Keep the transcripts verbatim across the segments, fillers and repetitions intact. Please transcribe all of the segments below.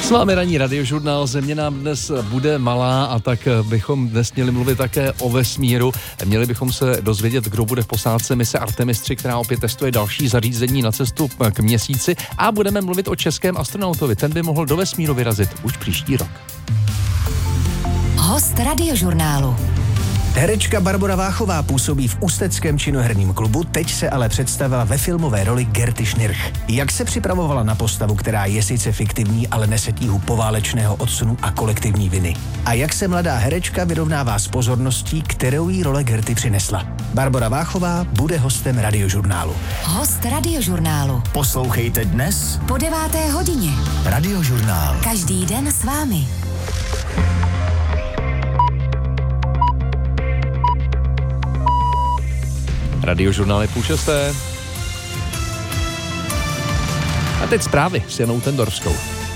S vámi ranní radiožurnál. Země nám dnes bude malá a tak bychom dnes měli mluvit také o vesmíru. Měli bychom se dozvědět, kdo bude v posádce mise Artemis tři, která opět testuje další zařízení na cestu k měsíci, a budeme mluvit o českém astronautovi. Ten by mohl do vesmíru vyrazit už příští rok. Host radiožurnálu. Herečka Barbora Váchová působí v ústeckém činoherním klubu, teď se ale představila ve filmové roli Gerty Schnirch. Jak se připravovala na postavu, která je sice fiktivní, ale nese tíhu poválečného odsunu a kolektivní viny? A jak se mladá herečka vyrovnává s pozorností, kterou jí role Gerty přinesla? Barbora Váchová bude hostem radiožurnálu. Host radiožurnálu. Poslouchejte dnes Po deváté hodině. Radiožurnál. Každý den s vámi. Radiožurnál je půl šesté. A teď zprávy s Janou Tendorskou.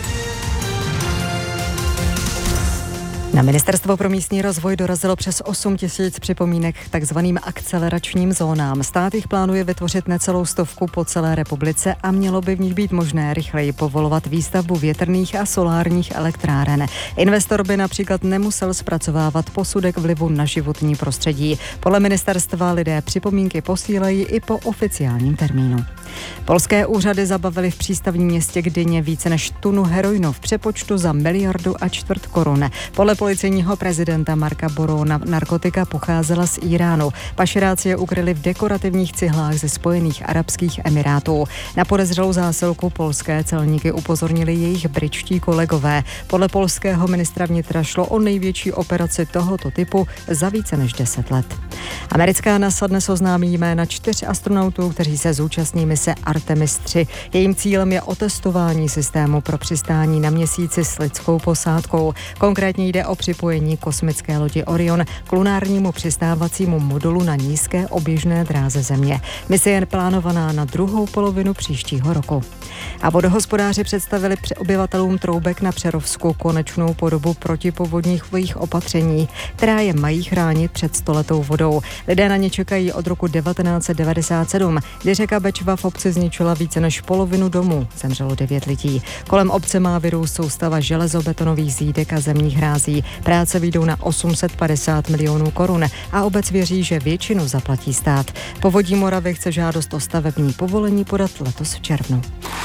Na Ministerstvo pro místní rozvoj dorazilo přes osm tisíc připomínek k takzvaným akceleračním zónám. Stát jich plánuje vytvořit necelou stovku po celé republice a mělo by v nich být možné rychleji povolovat výstavbu větrných a solárních elektráren. Investor by například nemusel zpracovávat posudek vlivu na životní prostředí. Podle ministerstva lidé připomínky posílají i po oficiálním termínu. Polské úřady zabavily v přístavním městě Gdyně více než tunu heroinu v přepočtu za miliardu a čtvrt korun. Podle policejního prezidenta Marka Borona narkotika pocházela z Iránu. Pašeráci je ukryli v dekorativních cihlách ze Spojených arabských emirátů. Na podezřelou zásilku polské celníky upozornili jejich britští kolegové. Podle polského ministra vnitra šlo o největší operaci tohoto typu za více než deset let. Americká NASA dnes oznámí jména čtyř astronautů, kteří se zúčastní mise Artemis tři. Jejím cílem je otestování systému pro přistání na měsíci s lidskou posádkou. Konkrétně jde o připojení kosmické lodi Orion k lunárnímu přistávacímu modulu na nízké oběžné dráze Země. Mise je plánovaná na druhou polovinu příštího roku. A vodohospodáři představili obyvatelům Troubek na Přerovsku konečnou podobu protipovodních opatření, která je mají chránit před stoletou vodou. Lidé na ně čekají od roku devatenáct set devadesát sedm, kdy řeka Bečva v obci zničila více než polovinu domů. Zemřelo devět lidí. Kolem obce má vyrůst soustava železobetonových zídek a zemních hrází. Práce vyjdou na osm set padesát milionů korun a obec věří, že většinu zaplatí stát. Povodí Moravy chce žádost o stavební povolení podat letos v červnu.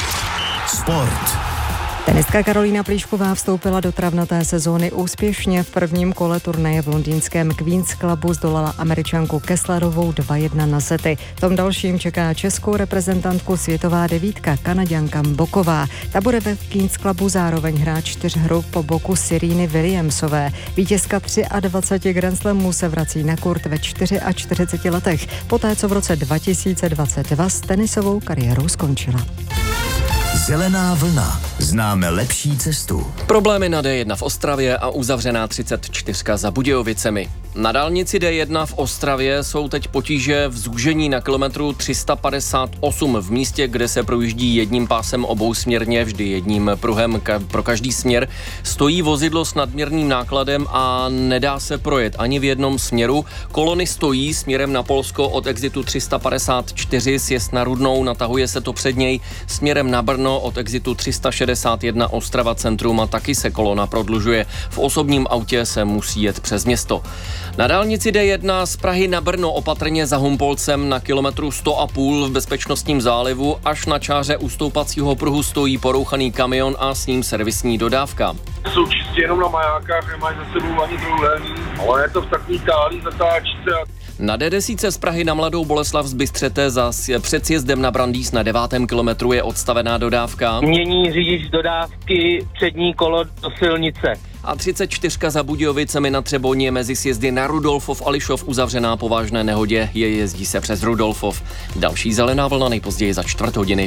Sport. Tenistka Karolína Plíšková vstoupila do travnaté sezóny úspěšně. V prvním kole turnaje v londýnském Queen's Clubu zdolala Američanku Kesslerovou dva jedna na sety. V tom dalším čeká českou reprezentantku světová devítka Kanaďanka Mboková. Ta bude ve Queen's Clubu zároveň hrát čtyřhru po boku Sereny Williamsové. Vítězka dvacet tři Grand Slamů se vrací na kurt ve čtyřiceti čtyřech letech, poté co v roce dva tisíce dvacet dva s tenisovou kariérou skončila. Zelená vlna. Známe lepší cestu. Problémy na D jedna v Ostravě a uzavřená třicet čtyři za Budějovicemi. Na dálnici D jedna v Ostravě jsou teď potíže v zúžení na kilometru tři sta padesát osm v místě, kde se projíždí jedním pásem obousměrně, vždy jedním pruhem ka- pro každý směr. Stojí vozidlo s nadměrným nákladem a nedá se projet ani v jednom směru. Kolony stojí směrem na Polsko od exitu tři sta padesát čtyři, sjezd na Rudnou, natahuje se to před něj směrem na Brno od exitu tři sta šedesát jedna Ostrava centrum a taky se kolona prodlužuje. V osobním autě se musí jet přes město. Na dálnici D jedna z Prahy na Brno opatrně za Humpolcem na kilometru sto a půl v Bezpečnostním zálivu až na čáře ustoupacího pruhu stojí porouchaný kamion a s ním servisní dodávka. Jsou čistě jenom na majákách, nemají za sebou ani trouhelní, ale je to v takový tálí zatáčce. Na D deset z Prahy na Mladou Boleslav z Bystřete za před sjezdem na Brandýs na devátém kilometru je odstavená dodávka. Mění řidič dodávky přední kolo do silnice. A třicet čtyři za Budějovicemi na Třeboně mezi sjezdy na Rudolfov a Lišov uzavřená po vážné nehodě, je jezdí se přes Rudolfov. Další zelená vlna nejpozději za čtvrt hodiny.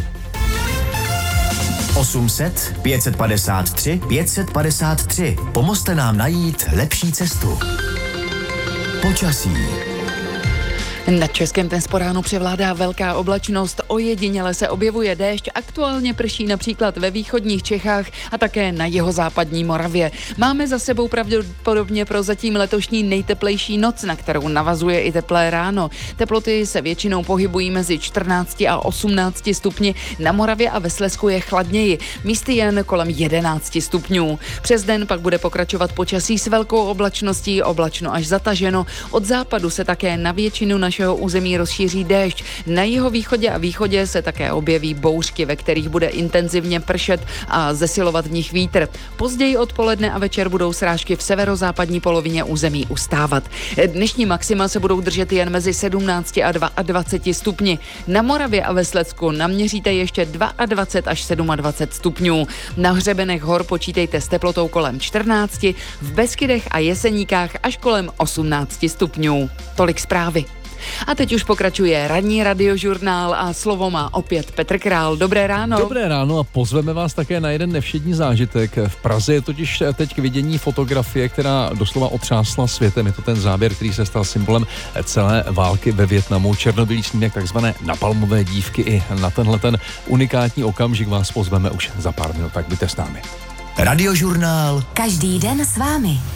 osm set, pět set padesát tři, pět set padesát tři. Pomozte nám najít lepší cestu. Počasí. Na českém dnes po ránu převládá velká oblačnost, ojediněle se objevuje déšť, aktuálně prší například ve východních Čechách a také na jihozápadní Moravě. Máme za sebou pravděpodobně prozatím letošní nejteplejší noc, na kterou navazuje i teplé ráno. Teploty se většinou pohybují mezi čtrnácti a osmnácti stupni, na Moravě a ve Slezsku je chladněji, místy jen kolem jedenácti stupňů. Přes den pak bude pokračovat počasí s velkou oblačností, oblačno až zataženo. Od západu se také na většinu našeho území rozšíří déšť. Na jihovýchodě a východě se také objeví bouřky, ve kterých bude intenzivně pršet a zesilovat v nich vítr. Později odpoledne a večer budou srážky v severozápadní polovině území ustávat. Dnešní maxima se budou držet jen mezi sedmnácti a dvaceti dvěma stupni. Na Moravě a ve Slezsku naměříte ještě dvacet dva až dvacet sedm stupňů. Na hřebenech hor počítejte s teplotou kolem čtrnácti, v Beskydech a Jeseníkách až kolem osmnácti stupňů. Tolik zprávy. A teď už pokračuje ranní radiožurnál a slovo má opět Petr Král. Dobré ráno. Dobré ráno a pozveme vás také na jeden nevšední zážitek. V Praze je totiž teď k vidění fotografie, která doslova otřásla světem. Je to ten záběr, který se stal symbolem celé války ve Vietnamu. Černobílý snímek takzvané napalmové dívky. I na tenhle ten unikátní okamžik vás pozveme už za pár minut, tak buďte s námi. Radiožurnál. Každý den s vámi.